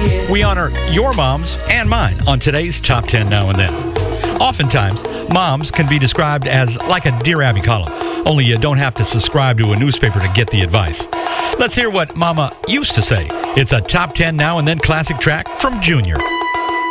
We honor your moms and mine on today's Top 10 Now and Then. Oftentimes, moms can be described as like a Dear Abby column, only you don't have to subscribe to a newspaper to get the advice. Let's hear what Mama used to say. It's a Top 10 Now and Then classic track from Junior.